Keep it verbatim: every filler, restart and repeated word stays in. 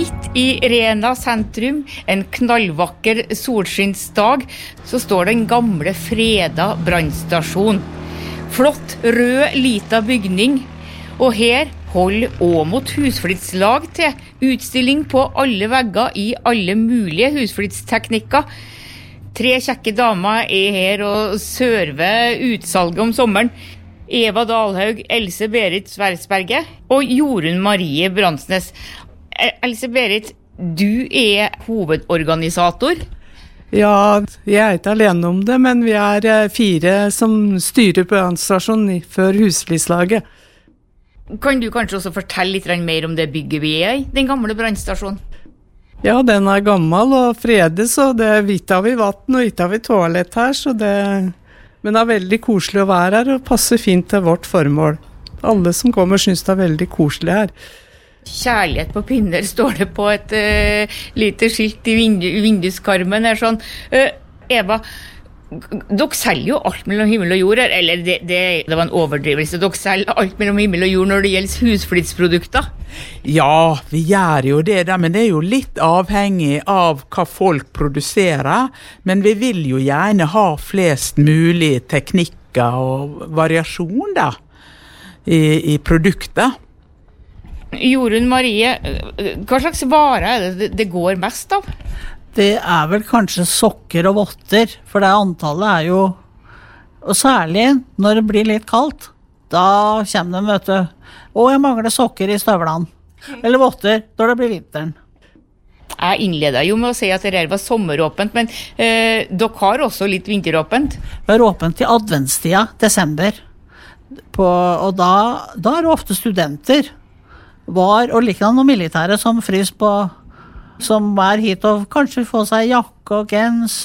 Midt i Rena sentrum, en knallvakker solskinnsdag, så står den gamle freda brannstasjon. Flott, rød, lita bygning. Og her holder Åmot husflidslag til. Utstilling på alle vegger i alle mulige husflidsteknikker. Tre kjekke damer er her og server utsalget om sommeren. Eva Dalhaug, Else Berit Sversberget og Jorunn Marie Brandsnes. Else Berit, du er hovedorganisator. Ja, jeg er ikke alene om det, men vi er fire som styrer brannstasjonen for husflidslaget. Kan du kanskje også fortelle litt mer om det bygget vi er i, den gamle brannstasjonen? Ja, den er gammel og fredes, og det er vitt av i vatten og vitt av i toalett her, så det... Men det er veldig koselig å være her og passer fint til vårt formål. Alle som kommer synes det er veldig koselig her. Kjærlighet på pinner står det på et uh, lite skilt i vindu, vinduskarmen her sånn. Uh, Eva, dere selger jo alt mellom himmel og jord her, eller det, det, det var en overdrivelse. Dere selger alt mellom himmel og jord når det gjelder husflidsprodukter. Ja, vi gjør jo det da, men det er jo litt avhengig av hva folk produserer. Men vi vil jo gjerne ha flest mulig teknikker og variasjon da, i, i produkter. Jorunn Marie, hva slags vare er det det går mest av? Det er vel kanskje sokker og votter, for det antallet er jo, og særlig når det blir litt kaldt, da kommer de, vet du, og jeg mangler sokker i støvlene, eller votter når det blir vinteren. Jeg innleder jo med å si at det her var sommeråpent, men eh, dere har også litt vinteråpent. Vi har åpent i adventstida, desember, på, og da, da er det ofte studenter, var og likere noen militære som frys på, som er hit og kanskje får seg jakke og gens